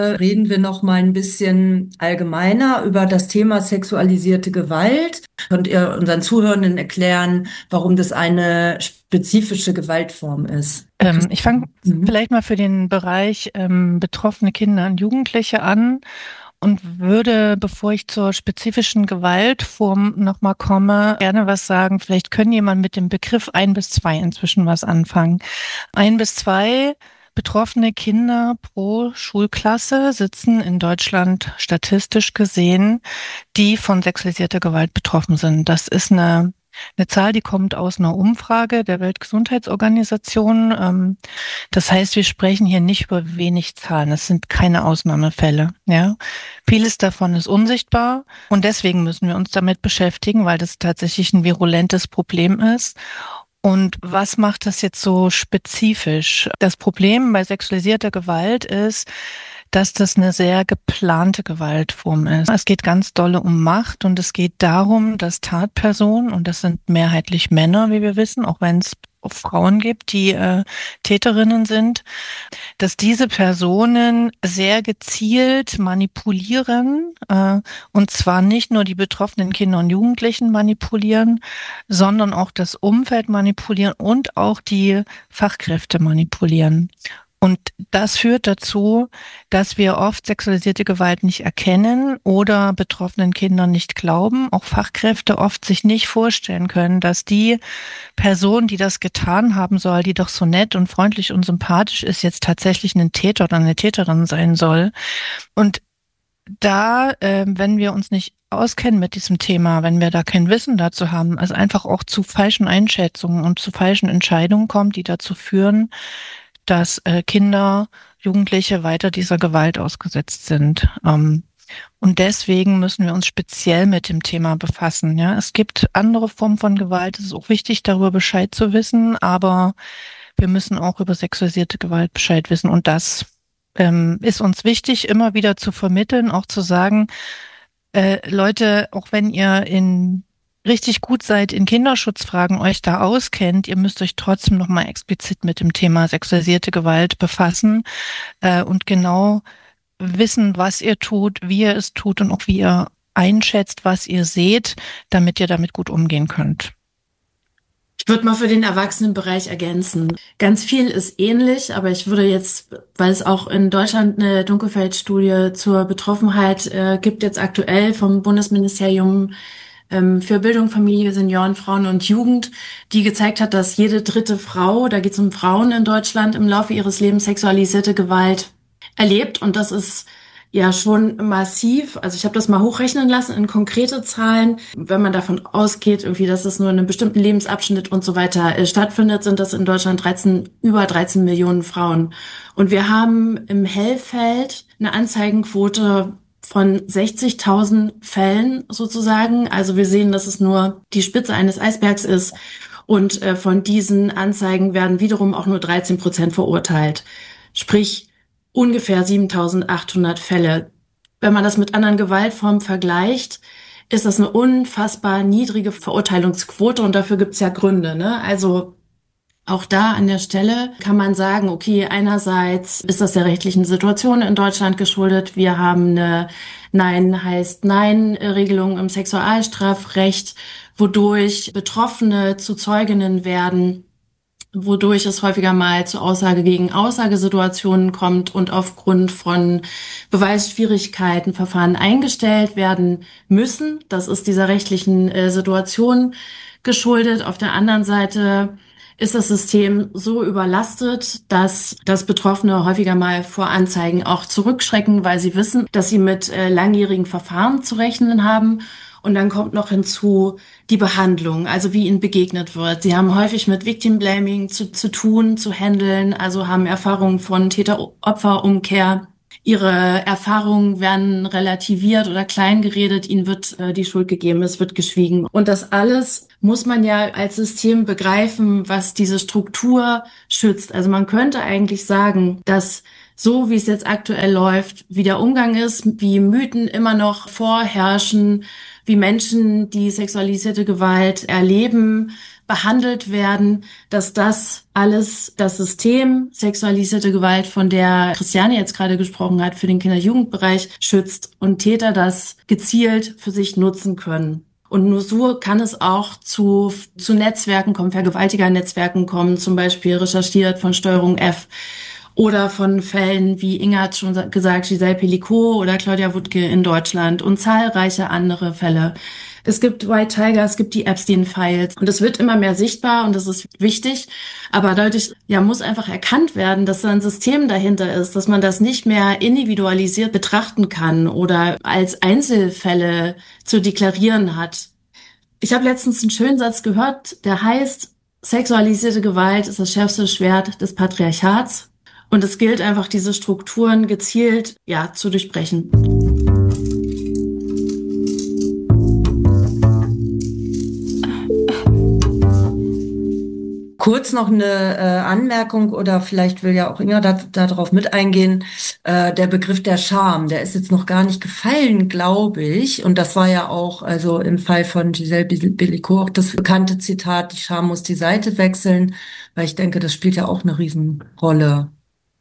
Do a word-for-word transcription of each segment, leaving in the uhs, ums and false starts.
Reden wir noch mal ein bisschen allgemeiner über das Thema sexualisierte Gewalt. Könnt ihr unseren Zuhörenden erklären, warum das eine spezifische Gewaltform ist? Ähm, ich fange Mhm. vielleicht mal für den Bereich ähm, betroffene Kinder und Jugendliche an und würde, bevor ich zur spezifischen Gewaltform nochmal komme, gerne was sagen. Vielleicht können jemand mit dem Begriff ein bis zwei inzwischen was anfangen. Ein bis zwei betroffene Kinder pro Schulklasse sitzen in Deutschland statistisch gesehen, die von sexualisierter Gewalt betroffen sind. Das ist eine Eine Zahl, die kommt aus einer Umfrage der Weltgesundheitsorganisation. Ähm, das heißt, wir sprechen hier nicht über wenig Zahlen. Es sind keine Ausnahmefälle. Ja, vieles davon ist unsichtbar und deswegen müssen wir uns damit beschäftigen, weil das tatsächlich ein virulentes Problem ist. Und was macht das jetzt so spezifisch? Das Problem bei sexualisierter Gewalt ist, dass das eine sehr geplante Gewaltform ist. Es geht ganz dolle um Macht und es geht darum, dass Tatpersonen, und das sind mehrheitlich Männer, wie wir wissen, auch wenn es auch Frauen gibt, die äh, Täterinnen sind, dass diese Personen sehr gezielt manipulieren, äh, und zwar nicht nur die betroffenen Kinder und Jugendlichen manipulieren, sondern auch das Umfeld manipulieren und auch die Fachkräfte manipulieren. Und das führt dazu, dass wir oft sexualisierte Gewalt nicht erkennen oder betroffenen Kindern nicht glauben. Auch Fachkräfte oft sich nicht vorstellen können, dass die Person, die das getan haben soll, die doch so nett und freundlich und sympathisch ist, jetzt tatsächlich ein Täter oder eine Täterin sein soll. Und da, äh, wenn wir uns nicht auskennen mit diesem Thema, wenn wir da kein Wissen dazu haben, also einfach auch zu falschen Einschätzungen und zu falschen Entscheidungen kommt, die dazu führen, dass äh, Kinder, Jugendliche weiter dieser Gewalt ausgesetzt sind. Ähm, und deswegen müssen wir uns speziell mit dem Thema befassen. Ja, es gibt andere Formen von Gewalt. Es ist auch wichtig, darüber Bescheid zu wissen, aber wir müssen auch über sexualisierte Gewalt Bescheid wissen. Und das ähm, ist uns wichtig, immer wieder zu vermitteln, auch zu sagen, äh, Leute, auch wenn ihr in richtig gut seid in Kinderschutzfragen, euch da auskennt, ihr müsst euch trotzdem nochmal explizit mit dem Thema sexualisierte Gewalt befassen äh, und genau wissen, was ihr tut, wie ihr es tut und auch wie ihr einschätzt, was ihr seht, damit ihr damit gut umgehen könnt. Ich würde mal für den Erwachsenenbereich ergänzen. Ganz viel ist ähnlich, aber ich würde jetzt, weil es auch in Deutschland eine Dunkelfeldstudie zur Betroffenheit äh, gibt, jetzt aktuell vom Bundesministerium ähm, für Bildung, Familie, Senioren, Frauen und Jugend, die gezeigt hat, dass jede dritte Frau, da geht es um Frauen in Deutschland, im Laufe ihres Lebens sexualisierte Gewalt erlebt. Und das ist ja schon massiv. Also ich habe das mal hochrechnen lassen in konkrete Zahlen. Wenn man davon ausgeht, irgendwie, dass es nur in einem bestimmten Lebensabschnitt und so weiter äh, stattfindet, sind das in Deutschland dreizehn, über dreizehn Millionen Frauen. Und wir haben im Hellfeld eine Anzeigenquote von sechzigtausend Fällen sozusagen. Also wir sehen, dass es nur die Spitze eines Eisbergs ist. Und äh, von diesen Anzeigen werden wiederum auch nur dreizehn Prozent verurteilt. Sprich, ungefähr siebentausendachthundert Fälle. Wenn man das mit anderen Gewaltformen vergleicht, ist das eine unfassbar niedrige Verurteilungsquote und dafür gibt es ja Gründe, ne? Also auch da an der Stelle kann man sagen, okay, einerseits ist das der rechtlichen Situation in Deutschland geschuldet. Wir haben eine Nein heißt Nein-Regelung im Sexualstrafrecht, wodurch Betroffene zu Zeuginnen werden, wodurch es häufiger mal zu Aussage gegen Aussagesituationen kommt und aufgrund von Beweisschwierigkeiten Verfahren eingestellt werden müssen. Das ist dieser rechtlichen äh, Situation geschuldet. Auf der anderen Seite ist das System so überlastet, dass das Betroffene häufiger mal vor Anzeigen auch zurückschrecken, weil sie wissen, dass sie mit äh, langjährigen Verfahren zu rechnen haben. Und dann kommt noch hinzu die Behandlung, also wie ihnen begegnet wird. Sie haben häufig mit Victim Blaming zu, zu tun, zu handeln, also haben Erfahrungen von Täter-Opfer-Umkehr. Ihre Erfahrungen werden relativiert oder kleingeredet, ihnen wird äh, die Schuld gegeben, es wird geschwiegen. Und das alles muss man ja als System begreifen, was diese Struktur schützt. Also man könnte eigentlich sagen, dass so wie es jetzt aktuell läuft, wie der Umgang ist, wie Mythen immer noch vorherrschen, wie Menschen, die sexualisierte Gewalt erleben, behandelt werden, dass das alles das System sexualisierte Gewalt, von der Christiane jetzt gerade gesprochen hat, für den Kinder-Jugendbereich schützt und Täter das gezielt für sich nutzen können. Und nur so kann es auch zu, zu Netzwerken kommen, Vergewaltiger-Netzwerken kommen, zum Beispiel recherchiert von Steuerung F oder von Fällen, wie Inga hat schon gesagt, Giselle Pelicot oder Claudia Wuttke in Deutschland und zahlreiche andere Fälle. Es gibt White Tiger, es gibt die Epstein-Files und es wird immer mehr sichtbar und das ist wichtig. Aber dadurch ja, muss einfach erkannt werden, dass da ein System dahinter ist, dass man das nicht mehr individualisiert betrachten kann oder als Einzelfälle zu deklarieren hat. Ich habe letztens einen schönen Satz gehört, der heißt, sexualisierte Gewalt ist das schärfste Schwert des Patriarchats und es gilt einfach, diese Strukturen gezielt ja zu durchbrechen. Kurz noch eine äh, Anmerkung oder vielleicht will ja auch Inga da, da drauf mit eingehen. Äh, der Begriff der Scham, der ist jetzt noch gar nicht gefallen, glaube ich. Und das war ja auch, also im Fall von Giselle Pelicot auch das bekannte Zitat, die Scham muss die Seite wechseln, weil ich denke, das spielt ja auch eine Riesenrolle.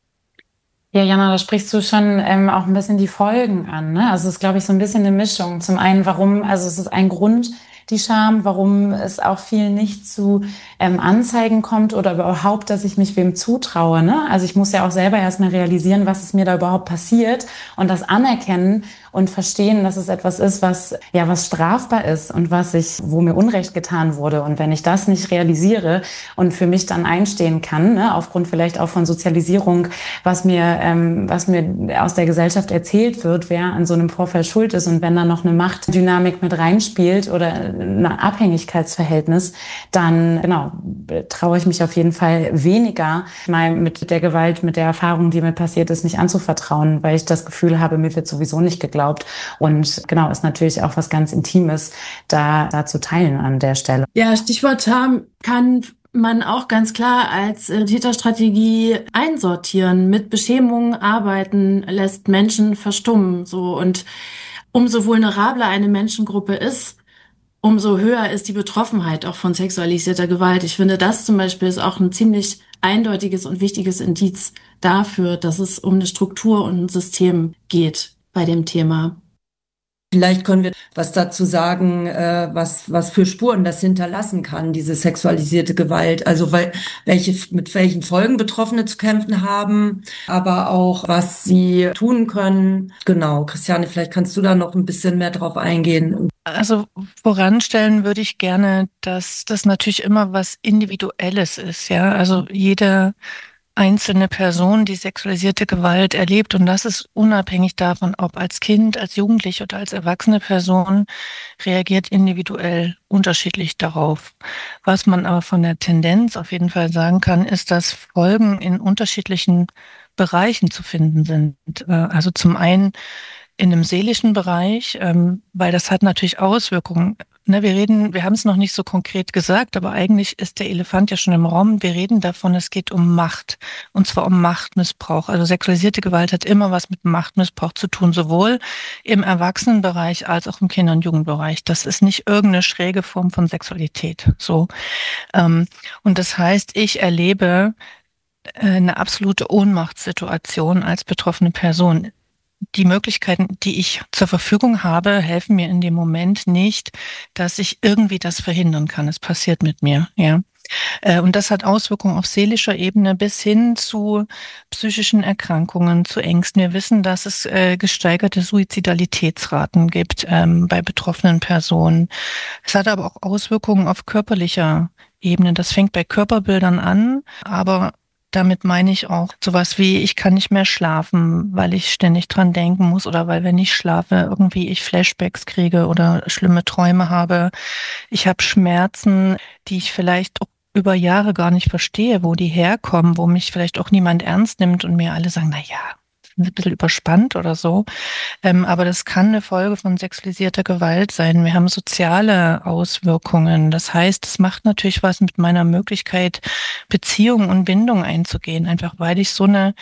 Ja, Jana, da sprichst du schon ähm, auch ein bisschen die Folgen an, ne? Also es ist, glaube ich, so ein bisschen eine Mischung. Zum einen, warum, also es ist ein Grund, die Scham, warum es auch viel nicht zu ähm, Anzeigen kommt oder überhaupt, dass ich mich wem zutraue, ne? Also ich muss ja auch selber erstmal realisieren, was ist mir da überhaupt passiert und das anerkennen und verstehen, dass es etwas ist, was ja was strafbar ist und was ich, wo mir Unrecht getan wurde. Und wenn ich das nicht realisiere und für mich dann einstehen kann, ne, aufgrund vielleicht auch von Sozialisierung, was mir ähm, was mir aus der Gesellschaft erzählt wird, wer an so einem Vorfall schuld ist und wenn da noch eine Machtdynamik mit reinspielt oder ein Abhängigkeitsverhältnis, dann genau traue ich mich auf jeden Fall weniger, mal mit der Gewalt, mit der Erfahrung, die mir passiert ist, nicht anzuvertrauen, weil ich das Gefühl habe, mir wird sowieso nicht geglaubt. Und genau, ist natürlich auch was ganz Intimes, da, da zu teilen an der Stelle. Ja, Stichwort Scham kann man auch ganz klar als äh, Täterstrategie einsortieren. Mit Beschämung arbeiten lässt Menschen verstummen, so. Und umso vulnerabler eine Menschengruppe ist, umso höher ist die Betroffenheit auch von sexualisierter Gewalt. Ich finde, das zum Beispiel ist auch ein ziemlich eindeutiges und wichtiges Indiz dafür, dass es um eine Struktur und ein System geht bei dem Thema. Vielleicht können wir was dazu sagen, äh, was was für Spuren das hinterlassen kann, diese sexualisierte Gewalt. Also weil, welche mit welchen Folgen Betroffene zu kämpfen haben, aber auch was sie tun können. Genau, Christiane, vielleicht kannst du da noch ein bisschen mehr drauf eingehen. Also voranstellen würde ich gerne, dass das natürlich immer was Individuelles ist, ja. Also jede einzelne Person, die sexualisierte Gewalt erlebt, und das ist unabhängig davon, ob als Kind, als Jugendliche oder als erwachsene Person, reagiert individuell unterschiedlich darauf. Was man aber von der Tendenz auf jeden Fall sagen kann, ist, dass Folgen in unterschiedlichen Bereichen zu finden sind. Also zum einen in dem seelischen Bereich, ähm, weil das hat natürlich Auswirkungen. Ne, wir reden, wir haben es noch nicht so konkret gesagt, aber eigentlich ist der Elefant ja schon im Raum. Wir reden davon, es geht um Macht, und zwar um Machtmissbrauch. Also sexualisierte Gewalt hat immer was mit Machtmissbrauch zu tun, sowohl im Erwachsenenbereich als auch im Kinder- und Jugendbereich. Das ist nicht irgendeine schräge Form von Sexualität. So, ähm, und das heißt, ich erlebe äh, eine absolute Ohnmachtssituation als betroffene Person. Die Möglichkeiten, die ich zur Verfügung habe, helfen mir in dem Moment nicht, dass ich irgendwie das verhindern kann. Es passiert mit mir, ja. Und das hat Auswirkungen auf seelischer Ebene bis hin zu psychischen Erkrankungen, zu Ängsten. Wir wissen, dass es äh, gesteigerte Suizidalitätsraten gibt ähm, bei betroffenen Personen. Es hat aber auch Auswirkungen auf körperlicher Ebene. Das fängt bei Körperbildern an, aber damit meine ich auch sowas wie, ich kann nicht mehr schlafen, weil ich ständig dran denken muss oder weil, wenn ich schlafe, irgendwie ich Flashbacks kriege oder schlimme Träume habe. Ich habe Schmerzen, die ich vielleicht auch über Jahre gar nicht verstehe, wo die herkommen, wo mich vielleicht auch niemand ernst nimmt und mir alle sagen, na ja, ein bisschen überspannt oder so. Ähm, aber das kann eine Folge von sexualisierter Gewalt sein. Wir haben soziale Auswirkungen. Das heißt, es macht natürlich was mit meiner Möglichkeit, Beziehungen und Bindung einzugehen, einfach weil ich so eine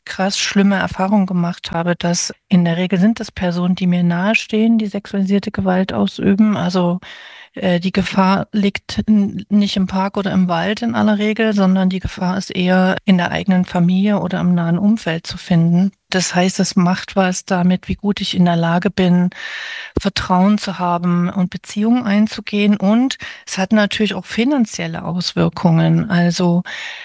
krass schlimme Erfahrungen gemacht habe, dass in der Regel sind das Personen, die mir nahestehen, die sexualisierte Gewalt ausüben. Also äh, die Gefahr liegt n- nicht im Park oder im Wald in aller Regel, sondern die Gefahr ist eher in der eigenen Familie oder im nahen Umfeld zu finden. Das heißt, es macht was damit, wie gut ich in der Lage bin, Vertrauen zu haben und Beziehungen einzugehen. Und es hat natürlich auch finanzielle Auswirkungen. Also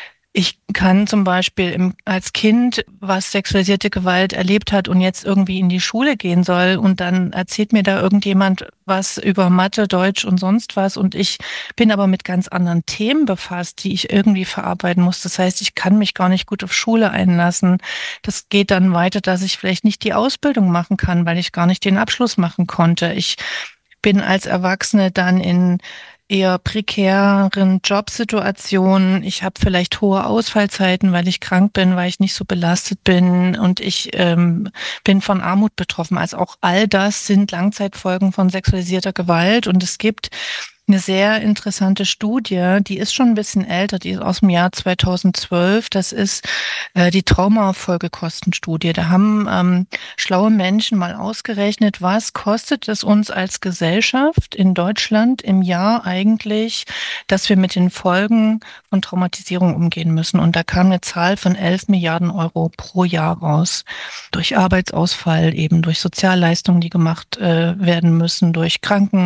ich kann zum Beispiel im, als Kind, was sexualisierte Gewalt erlebt hat und jetzt irgendwie in die Schule gehen soll und dann erzählt mir da irgendjemand was über Mathe, Deutsch und sonst was und ich bin aber mit ganz anderen Themen befasst, die ich irgendwie verarbeiten muss. Das heißt, ich kann mich gar nicht gut auf Schule einlassen. Das geht dann weiter, dass ich vielleicht nicht die Ausbildung machen kann, weil ich gar nicht den Abschluss machen konnte. Ich bin als Erwachsene dann in eher prekären Jobsituationen. Ich habe vielleicht hohe Ausfallzeiten, weil ich krank bin, weil ich nicht so belastet bin und ich ähm, bin von Armut betroffen. Also auch all das sind Langzeitfolgen von sexualisierter Gewalt und es gibt eine sehr interessante Studie, die ist schon ein bisschen älter, die ist aus dem Jahr zweitausendzwölf. Das ist äh, die Traumafolgekostenstudie. Da haben ähm, schlaue Menschen mal ausgerechnet, was kostet es uns als Gesellschaft in Deutschland im Jahr eigentlich, dass wir mit den Folgen von Traumatisierung umgehen müssen. Und da kam eine Zahl von elf Milliarden Euro pro Jahr raus. Durch Arbeitsausfall, eben durch Sozialleistungen, die gemacht äh, werden müssen, durch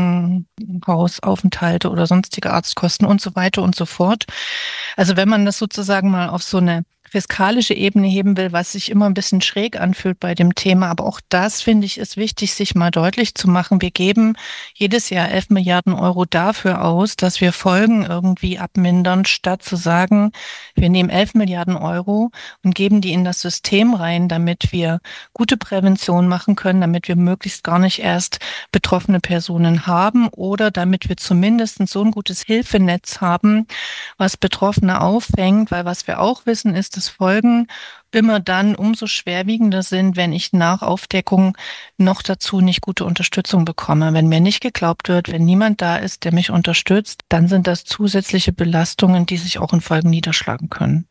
Krankenhausaufenthalte oder sonstige Arztkosten und so weiter und so fort. Also wenn man das sozusagen mal auf so eine fiskalische Ebene heben will, was sich immer ein bisschen schräg anfühlt bei dem Thema. Aber auch das, finde ich, ist wichtig, sich mal deutlich zu machen. Wir geben jedes Jahr elf Milliarden Euro dafür aus, dass wir Folgen irgendwie abmindern, statt zu sagen, wir nehmen elf Milliarden Euro und geben die in das System rein, damit wir gute Prävention machen können, damit wir möglichst gar nicht erst betroffene Personen haben oder damit wir zumindest so ein gutes Hilfenetz haben, was Betroffene auffängt, weil was wir auch wissen, ist, dass Folgen immer dann umso schwerwiegender sind, wenn ich nach Aufdeckung noch dazu nicht gute Unterstützung bekomme. Wenn mir nicht geglaubt wird, wenn niemand da ist, der mich unterstützt, dann sind das zusätzliche Belastungen, die sich auch in Folgen niederschlagen können.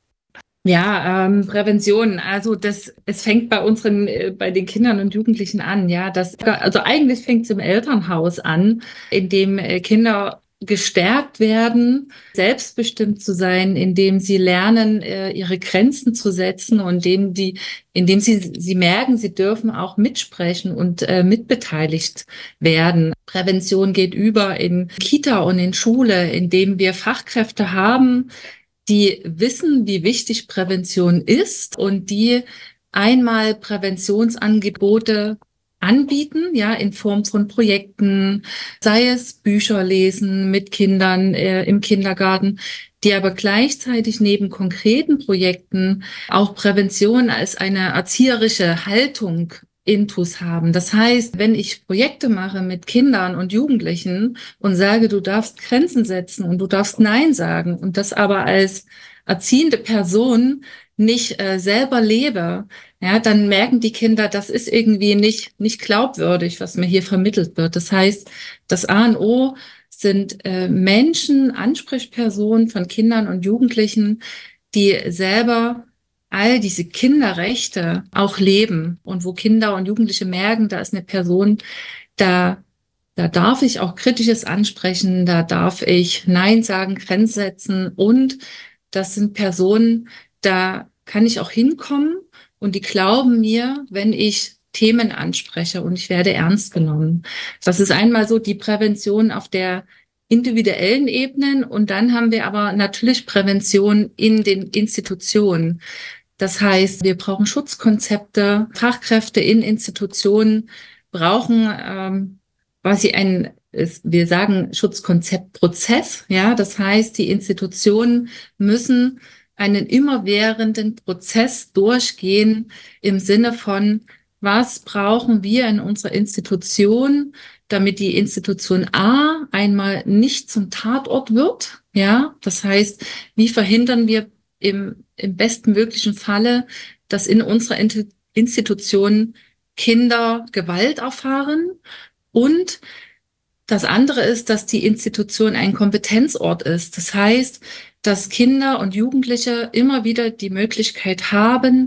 Ja, ähm, Prävention. Also das, es fängt bei unseren, äh, bei den Kindern und Jugendlichen an. Ja, das, also eigentlich fängt es im Elternhaus an, in dem äh, Kinder gestärkt werden, selbstbestimmt zu sein, indem sie lernen, äh, ihre Grenzen zu setzen und indem die, indem sie sie merken, sie dürfen auch mitsprechen und äh, mitbeteiligt werden. Prävention geht über in Kita und in Schule, indem wir Fachkräfte haben, die wissen, wie wichtig Prävention ist und die einmal Präventionsangebote anbieten, ja, in Form von Projekten, sei es Bücher lesen mit Kindern äh, im Kindergarten, die aber gleichzeitig neben konkreten Projekten auch Prävention als eine erzieherische Haltung intus haben. Das heißt, wenn ich Projekte mache mit Kindern und Jugendlichen und sage, du darfst Grenzen setzen und du darfst Nein sagen und das aber als erziehende Person nicht äh, selber lebe, ja, dann merken die Kinder, das ist irgendwie nicht nicht glaubwürdig, was mir hier vermittelt wird. Das heißt, das A und O sind äh, Menschen, Ansprechpersonen von Kindern und Jugendlichen, die selber all diese Kinderrechte auch leben und wo Kinder und Jugendliche merken, da ist eine Person, da da darf ich auch Kritisches ansprechen, da darf ich Nein sagen, Grenzen setzen und das sind Personen, da kann ich auch hinkommen und die glauben mir, wenn ich Themen anspreche und ich werde ernst genommen. Das ist einmal so die Prävention auf der individuellen Ebene und dann haben wir aber natürlich Prävention in den Institutionen. Das heißt, wir brauchen Schutzkonzepte, Fachkräfte in Institutionen brauchen ähm, quasi ein, wir sagen Schutzkonzeptprozess, ja, das heißt, die Institutionen müssen einen immerwährenden Prozess durchgehen im Sinne von, was brauchen wir in unserer Institution, damit die Institution A einmal nicht zum Tatort wird, ja, das heißt, wie verhindern wir im, im bestmöglichen Falle, dass in unserer Institution Kinder Gewalt erfahren und das andere ist, dass die Institution ein Kompetenzort ist. Das heißt, dass Kinder und Jugendliche immer wieder die Möglichkeit haben,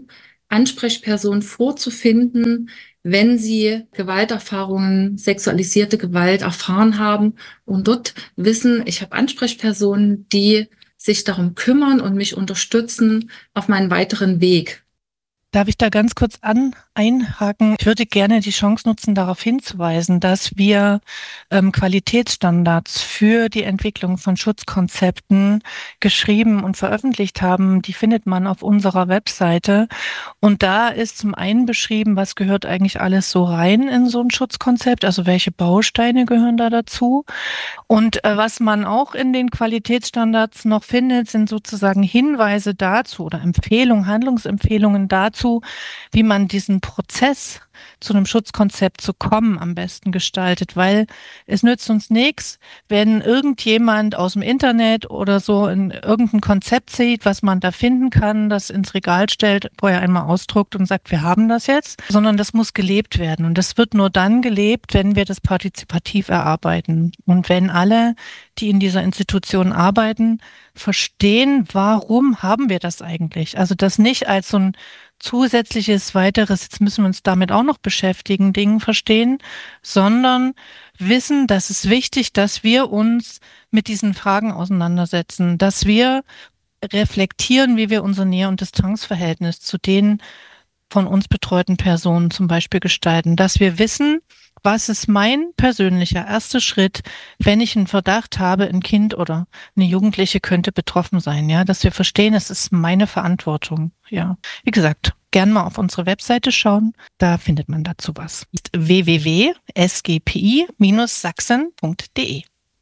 Ansprechpersonen vorzufinden, wenn sie Gewalterfahrungen, sexualisierte Gewalt erfahren haben und dort wissen, ich habe Ansprechpersonen, die sich darum kümmern und mich unterstützen auf meinen weiteren Weg. Darf ich da ganz kurz an, einhaken? Ich würde gerne die Chance nutzen, darauf hinzuweisen, dass wir ähm, Qualitätsstandards für die Entwicklung von Schutzkonzepten geschrieben und veröffentlicht haben. Die findet man auf unserer Webseite. Und da ist zum einen beschrieben, was gehört eigentlich alles so rein in so ein Schutzkonzept, also welche Bausteine gehören da dazu. Und äh, was man auch in den Qualitätsstandards noch findet, sind sozusagen Hinweise dazu oder Empfehlungen, Handlungsempfehlungen dazu, wie man diesen Prozess zu einem Schutzkonzept zu kommen am besten gestaltet, weil es nützt uns nichts, wenn irgendjemand aus dem Internet oder so in irgendein Konzept sieht, was man da finden kann, das ins Regal stellt, vorher einmal ausdruckt und sagt, wir haben das jetzt, sondern das muss gelebt werden. Und das wird nur dann gelebt, wenn wir das partizipativ erarbeiten und wenn alle, die in dieser Institution arbeiten, verstehen, warum haben wir das eigentlich? Also das nicht als so ein zusätzliches, weiteres, jetzt müssen wir uns damit auch noch beschäftigen, Dingen verstehen, sondern wissen, dass es wichtig, dass wir uns mit diesen Fragen auseinandersetzen, dass wir reflektieren, wie wir unser Nähe- und Distanzverhältnis zu den von uns betreuten Personen zum Beispiel gestalten, dass wir wissen, was ist mein persönlicher erster Schritt, wenn ich einen Verdacht habe, ein Kind oder eine Jugendliche könnte betroffen sein, ja, dass wir verstehen, es ist meine Verantwortung, ja. Wie gesagt, gern mal auf unsere Webseite schauen, da findet man dazu was. w w w punkt s g p i Bindestrich sachsen punkt d e.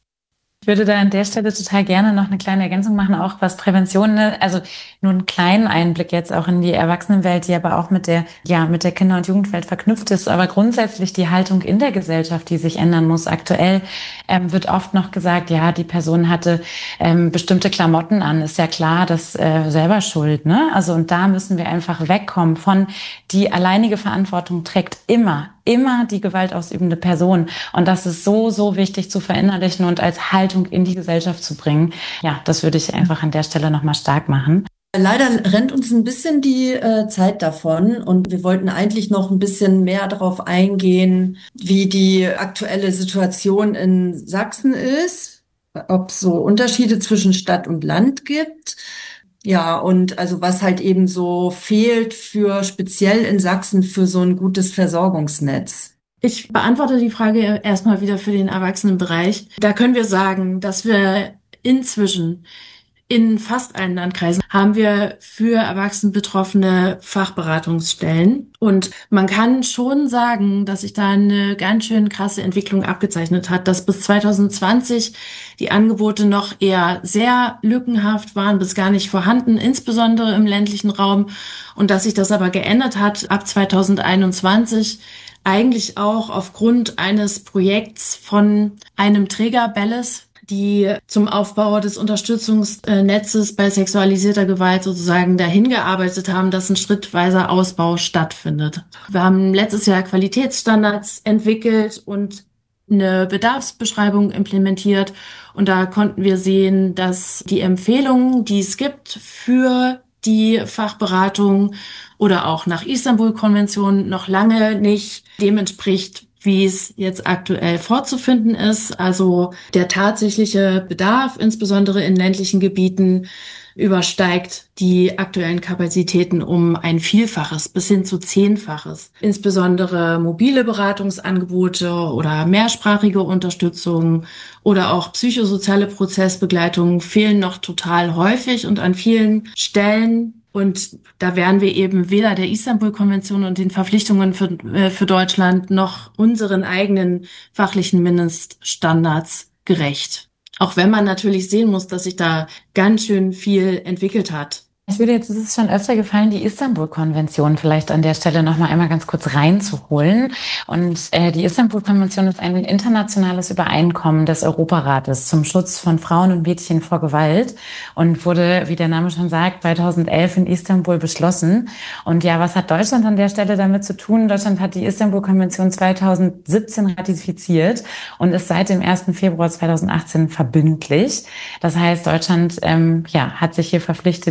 Ich würde da an der Stelle total gerne noch eine kleine Ergänzung machen, auch was Prävention, ne? Also nur einen kleinen Einblick jetzt auch in die Erwachsenenwelt, die aber auch mit der, ja, mit der Kinder- und Jugendwelt verknüpft ist. Aber grundsätzlich die Haltung in der Gesellschaft, die sich ändern muss. Aktuell ähm, wird oft noch gesagt, ja, die Person hatte ähm, bestimmte Klamotten an. Ist ja klar, das äh, selber schuld, ne? Also und da müssen wir einfach wegkommen von, die alleinige Verantwortung trägt immer immer die gewaltausübende Person. Und das ist so, so wichtig zu verinnerlichen und als Haltung in die Gesellschaft zu bringen. Ja, das würde ich einfach an der Stelle nochmal stark machen. Leider rennt uns ein bisschen die äh, Zeit davon und wir wollten eigentlich noch ein bisschen mehr darauf eingehen, wie die aktuelle Situation in Sachsen ist, ob es so Unterschiede zwischen Stadt und Land gibt. Ja, und also was halt eben so fehlt für speziell in Sachsen für so ein gutes Versorgungsnetz. Ich beantworte die Frage erstmal wieder für den Erwachsenenbereich. Da können wir sagen, dass wir inzwischen in fast allen Landkreisen haben wir für Erwachsenenbetroffene Fachberatungsstellen. Und man kann schon sagen, dass sich da eine ganz schön krasse Entwicklung abgezeichnet hat, dass bis zwanzig zwanzig die Angebote noch eher sehr lückenhaft waren, bis gar nicht vorhanden, insbesondere im ländlichen Raum. Und dass sich das aber geändert hat ab zwanzig einundzwanzig. Eigentlich auch aufgrund eines Projekts von einem Träger, Belles, die zum Aufbau des Unterstützungsnetzes bei sexualisierter Gewalt sozusagen dahin gearbeitet haben, dass ein schrittweiser Ausbau stattfindet. Wir haben letztes Jahr Qualitätsstandards entwickelt und eine Bedarfsbeschreibung implementiert. Und da konnten wir sehen, dass die Empfehlungen, die es gibt für die Fachberatung oder auch nach Istanbul-Konvention noch lange nicht dem entspricht, wie es jetzt aktuell vorzufinden ist. Also der tatsächliche Bedarf, insbesondere in ländlichen Gebieten, übersteigt die aktuellen Kapazitäten um ein Vielfaches bis hin zu Zehnfaches. Insbesondere mobile Beratungsangebote oder mehrsprachige Unterstützung oder auch psychosoziale Prozessbegleitung fehlen noch total häufig und an vielen Stellen. Und da wären wir eben weder der Istanbul-Konvention und den Verpflichtungen für, äh, für Deutschland noch unseren eigenen fachlichen Mindeststandards gerecht. Auch wenn man natürlich sehen muss, dass sich da ganz schön viel entwickelt hat. Ich würde jetzt, es ist schon öfter gefallen, die Istanbul-Konvention vielleicht an der Stelle noch mal einmal ganz kurz reinzuholen. Und äh, die Istanbul-Konvention ist ein internationales Übereinkommen des Europarates zum Schutz von Frauen und Mädchen vor Gewalt und wurde, wie der Name schon sagt, zweitausendelf in Istanbul beschlossen. Und ja, was hat Deutschland an der Stelle damit zu tun? Deutschland hat die Istanbul-Konvention zweitausendsiebzehn ratifiziert und ist seit dem ersten Februar zweitausendachtzehn verbindlich. Das heißt, Deutschland ähm, ja, hat sich hier verpflichtet, diese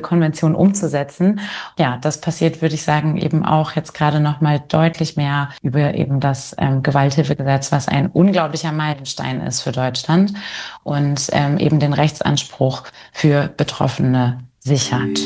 Konvention umzusetzen. Ja, das passiert, würde ich sagen, eben auch jetzt gerade noch mal deutlich mehr über eben das ähm, Gewalthilfegesetz, was ein unglaublicher Meilenstein ist für Deutschland und ähm, eben den Rechtsanspruch für Betroffene sichert.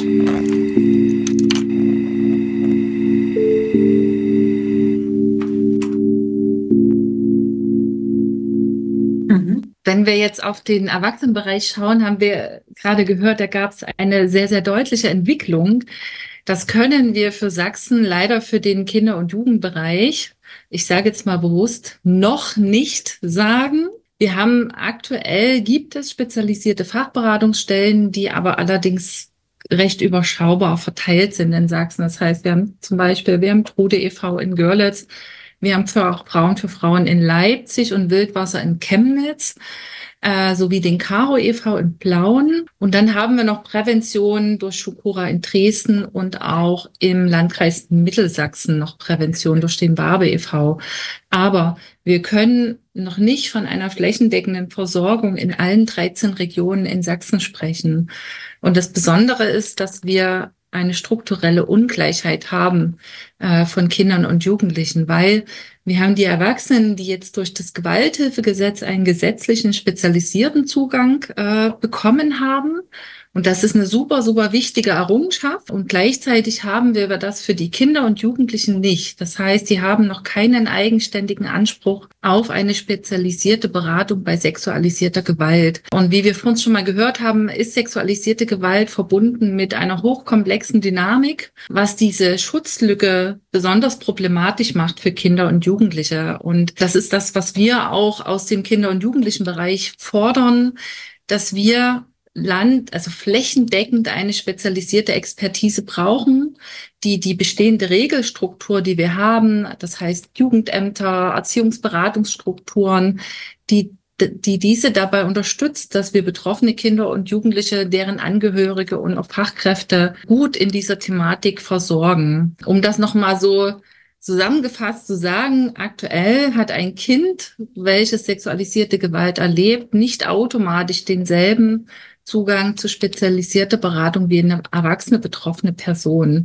Wenn wir jetzt auf den Erwachsenenbereich schauen, haben wir gerade gehört, da gab es eine sehr, sehr deutliche Entwicklung. Das können wir für Sachsen leider für den Kinder- und Jugendbereich, ich sage jetzt mal bewusst, noch nicht sagen. Wir haben aktuell, gibt es spezialisierte Fachberatungsstellen, die aber allerdings recht überschaubar verteilt sind in Sachsen. Das heißt, wir haben zum Beispiel, wir haben Trude e V in Görlitz, wir haben für auch Frauen für Frauen in Leipzig und Wildwasser in Chemnitz, äh, sowie den Caro e V in Plauen. Und dann haben wir noch Prävention durch Schukura in Dresden und auch im Landkreis Mittelsachsen noch Prävention durch den Barbe e V. Aber wir können noch nicht von einer flächendeckenden Versorgung in allen dreizehn Regionen in Sachsen sprechen. Und das Besondere ist, dass wir eine strukturelle Ungleichheit haben äh, von Kindern und Jugendlichen, weil wir haben die Erwachsenen, die jetzt durch das Gewalthilfegesetz einen gesetzlichen spezialisierten Zugang äh, bekommen haben. Und das ist eine super, super wichtige Errungenschaft. Und gleichzeitig haben wir aber das für die Kinder und Jugendlichen nicht. Das heißt, sie haben noch keinen eigenständigen Anspruch auf eine spezialisierte Beratung bei sexualisierter Gewalt. Und wie wir vorhin schon mal gehört haben, ist sexualisierte Gewalt verbunden mit einer hochkomplexen Dynamik, was diese Schutzlücke besonders problematisch macht für Kinder und Jugendliche. Und das ist das, was wir auch aus dem Kinder- und Jugendlichenbereich fordern, dass wir Land, also flächendeckend eine spezialisierte Expertise brauchen, die die bestehende Regelstruktur, die wir haben, das heißt Jugendämter, Erziehungsberatungsstrukturen, die die diese dabei unterstützt, dass wir betroffene Kinder und Jugendliche, deren Angehörige und auch Fachkräfte gut in dieser Thematik versorgen. Um das nochmal so zusammengefasst zu sagen, aktuell hat ein Kind, welches sexualisierte Gewalt erlebt, nicht automatisch denselben Zugang zu spezialisierter Beratung wie eine erwachsene betroffene Person.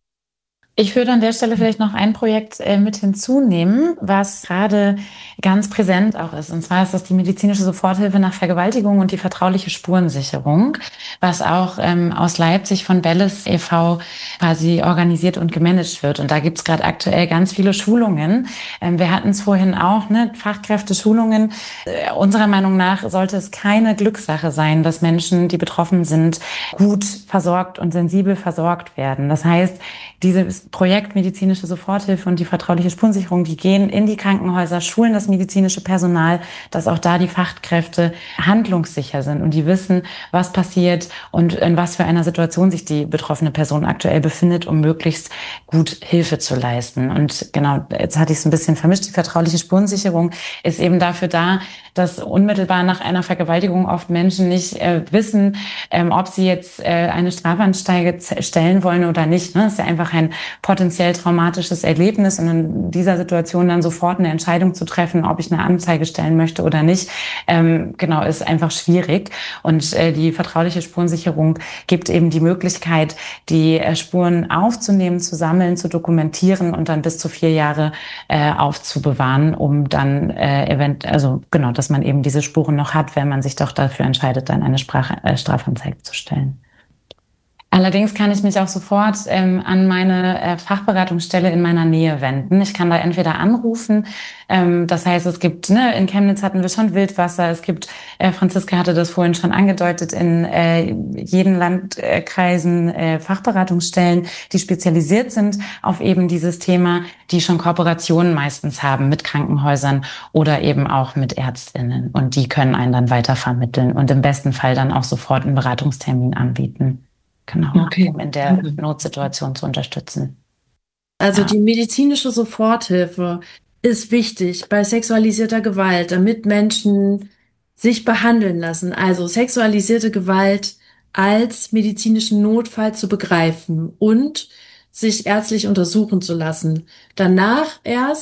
Ich würde an der Stelle vielleicht noch ein Projekt äh, mit hinzunehmen, was gerade ganz präsent auch ist. Und zwar ist das die medizinische Soforthilfe nach Vergewaltigung und die vertrauliche Spurensicherung, was auch ähm, aus Leipzig von Belles e V quasi organisiert und gemanagt wird. Und da gibt's gerade aktuell ganz viele Schulungen. Ähm, wir hatten es vorhin auch, ne, Fachkräfte-Schulungen. Äh, unserer Meinung nach sollte es keine Glückssache sein, dass Menschen, die betroffen sind, gut versorgt und sensibel versorgt werden. Das heißt, dieses Projekt medizinische Soforthilfe und die vertrauliche Spurensicherung, die gehen in die Krankenhäuser, schulen das medizinische Personal, dass auch da die Fachkräfte handlungssicher sind und die wissen, was passiert und in was für einer Situation sich die betroffene Person aktuell befindet, um möglichst gut Hilfe zu leisten. Und genau, jetzt hatte ich es ein bisschen vermischt. Die vertrauliche Spurensicherung ist eben dafür da, dass unmittelbar nach einer Vergewaltigung oft Menschen nicht äh, wissen, ähm, ob sie jetzt äh, eine Strafanzeige stellen wollen oder nicht. Ne? Das ist ja einfach ein potenziell traumatisches Erlebnis und in dieser Situation dann sofort eine Entscheidung zu treffen, ob ich eine Anzeige stellen möchte oder nicht, ähm, genau, ist einfach schwierig. Und äh, die vertrauliche Spurensicherung gibt eben die Möglichkeit, die äh, Spuren aufzunehmen, zu sammeln, zu dokumentieren und dann bis zu vier Jahre äh, aufzubewahren, um dann äh, event, also genau, dass man eben diese Spuren noch hat, wenn man sich doch dafür entscheidet, dann eine Sprach, äh, Strafanzeige zu stellen. Allerdings kann ich mich auch sofort ähm, an meine äh, Fachberatungsstelle in meiner Nähe wenden. Ich kann da entweder anrufen, ähm, das heißt, es gibt, ne, in Chemnitz hatten wir schon Wildwasser, es gibt, äh, Franziska hatte das vorhin schon angedeutet, in äh, jeden Landkreisen äh, Fachberatungsstellen, die spezialisiert sind auf eben dieses Thema, die schon Kooperationen meistens haben mit Krankenhäusern oder eben auch mit ÄrztInnen. Und die können einen dann weitervermitteln und im besten Fall dann auch sofort einen Beratungstermin anbieten. Genau, Okay. um in der Notsituation zu unterstützen. Also Ja. die medizinische Soforthilfe ist wichtig bei sexualisierter Gewalt, damit Menschen sich behandeln lassen. Also sexualisierte Gewalt als medizinischen Notfall zu begreifen und sich ärztlich untersuchen zu lassen. Danach erst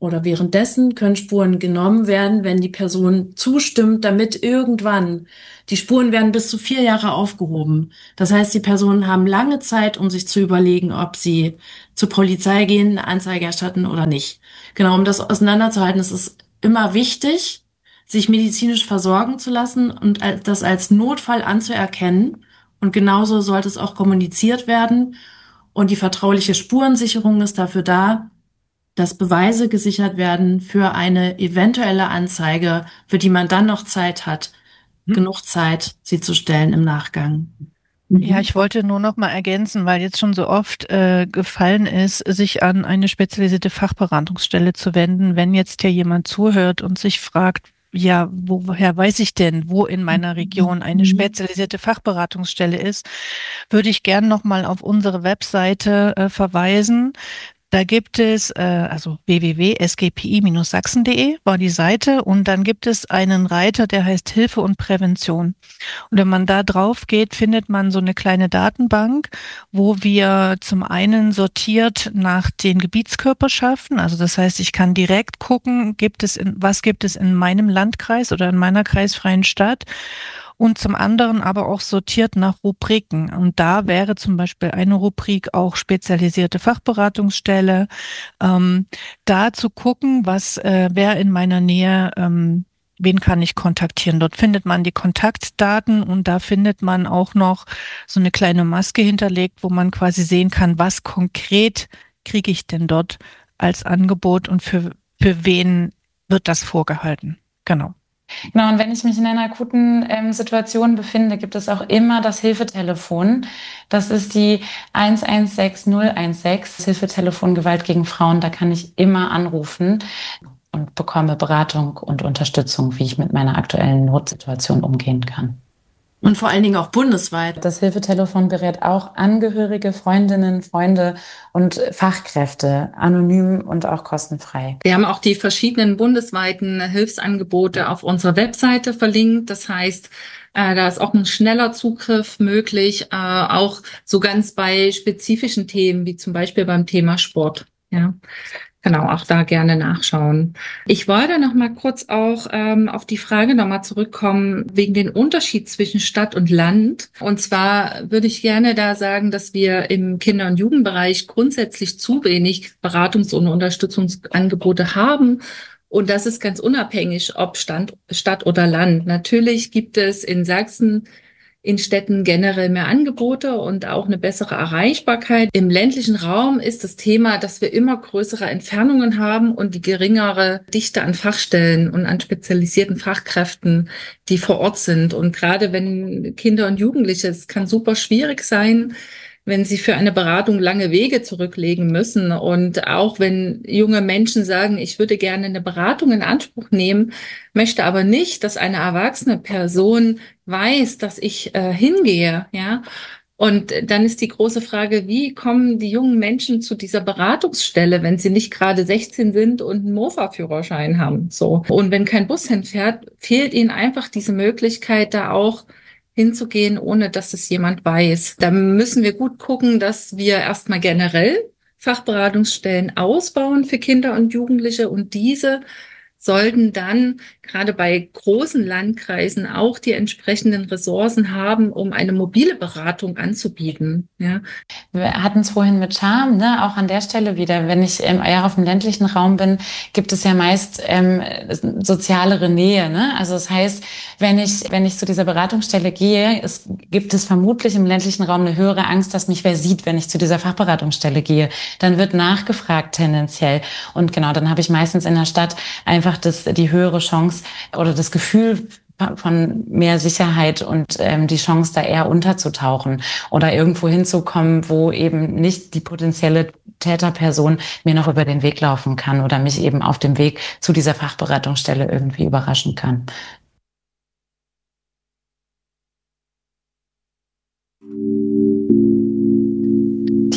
oder währenddessen können Spuren genommen werden, wenn die Person zustimmt, damit irgendwann, die Spuren werden bis zu vier Jahre aufgehoben. Das heißt, die Personen haben lange Zeit, um sich zu überlegen, ob sie zur Polizei gehen, eine Anzeige erstatten oder nicht. Genau, um das auseinanderzuhalten, es ist immer wichtig, sich medizinisch versorgen zu lassen und das als Notfall anzuerkennen. Und genauso sollte es auch kommuniziert werden. Und die vertrauliche Spurensicherung ist dafür da, dass Beweise gesichert werden für eine eventuelle Anzeige, für die man dann noch Zeit hat, hm? genug Zeit, sie zu stellen im Nachgang. Ja, ich wollte nur noch mal ergänzen, weil jetzt schon so oft äh, gefallen ist, sich an eine spezialisierte Fachberatungsstelle zu wenden, wenn jetzt hier jemand zuhört und sich fragt, ja, wo, woher weiß ich denn, wo in meiner Region eine spezialisierte Fachberatungsstelle ist, würde ich gern noch mal auf unsere Webseite äh, verweisen. Da gibt es, äh, also w w w punkt s g p i Bindestrich sachsen punkt de war die Seite und dann gibt es einen Reiter, der heißt Hilfe und Prävention. Und wenn man da drauf geht, findet man so eine kleine Datenbank, wo wir zum einen sortiert nach den Gebietskörperschaften, also das heißt, ich kann direkt gucken, gibt es in, was gibt es in meinem Landkreis oder in meiner kreisfreien Stadt, und zum anderen aber auch sortiert nach Rubriken. Und da wäre zum Beispiel eine Rubrik auch spezialisierte Fachberatungsstelle, ähm, da zu gucken, was, äh, wer in meiner Nähe, ähm, wen kann ich kontaktieren. Dort findet man die Kontaktdaten und da findet man auch noch so eine kleine Maske hinterlegt, wo man quasi sehen kann, was konkret kriege ich denn dort als Angebot und für, für wen wird das vorgehalten. Genau. Genau, und wenn ich mich in einer akuten ähm, Situation befinde, gibt es auch immer das Hilfetelefon. Das ist die eins eins sechs null eins sechs, das Hilfetelefon Gewalt gegen Frauen. Da kann ich immer anrufen und bekomme Beratung und Unterstützung, wie ich mit meiner aktuellen Notsituation umgehen kann. Und vor allen Dingen auch bundesweit. Das Hilfetelefon berät auch Angehörige, Freundinnen, Freunde und Fachkräfte, anonym und auch kostenfrei. Wir haben auch die verschiedenen bundesweiten Hilfsangebote auf unserer Webseite verlinkt. Das heißt, äh, da ist auch ein schneller Zugriff möglich, äh, auch so ganz bei spezifischen Themen, wie zum Beispiel beim Thema Sport. Ja. Genau, auch da gerne nachschauen. Ich wollte noch mal kurz auch ähm, auf die Frage noch mal zurückkommen, wegen den Unterschied zwischen Stadt und Land. Und zwar würde ich gerne da sagen, dass wir im Kinder- und Jugendbereich grundsätzlich zu wenig Beratungs- und Unterstützungsangebote haben. Und das ist ganz unabhängig, ob Stand, Stadt oder Land. Natürlich gibt es in Sachsen in Städten generell mehr Angebote und auch eine bessere Erreichbarkeit. Im ländlichen Raum ist das Thema, dass wir immer größere Entfernungen haben und die geringere Dichte an Fachstellen und an spezialisierten Fachkräften, die vor Ort sind. Und gerade wenn Kinder und Jugendliche, es kann super schwierig sein, wenn sie für eine Beratung lange Wege zurücklegen müssen. Und auch wenn junge Menschen sagen, ich würde gerne eine Beratung in Anspruch nehmen, möchte aber nicht, dass eine erwachsene Person weiß, dass ich äh, hingehe, ja. Und dann ist die große Frage, wie kommen die jungen Menschen zu dieser Beratungsstelle, wenn sie nicht gerade sechzehn sind und einen Mofa-Führerschein haben, so. Und wenn kein Bus hinfährt, fehlt ihnen einfach diese Möglichkeit, da auch hinzugehen, ohne dass es jemand weiß. Da müssen wir gut gucken, dass wir erstmal generell Fachberatungsstellen ausbauen für Kinder und Jugendliche und diese sollten dann gerade bei großen Landkreisen auch die entsprechenden Ressourcen haben, um eine mobile Beratung anzubieten. Ja. Wir hatten es vorhin mit Charme, ne? Auch an der Stelle wieder. Wenn ich ähm, eher auf dem ländlichen Raum bin, gibt es ja meist ähm, sozialere Nähe. Ne? Also das heißt, wenn ich wenn ich zu dieser Beratungsstelle gehe, es gibt es vermutlich im ländlichen Raum eine höhere Angst, dass mich wer sieht, wenn ich zu dieser Fachberatungsstelle gehe. Dann wird nachgefragt tendenziell. Und genau, dann habe ich meistens in der Stadt einfach das, die höhere Chance oder das Gefühl von mehr Sicherheit und ähm, die Chance, da eher unterzutauchen oder irgendwo hinzukommen, wo eben nicht die potenzielle Täterperson mir noch über den Weg laufen kann oder mich eben auf dem Weg zu dieser Fachberatungsstelle irgendwie überraschen kann. Die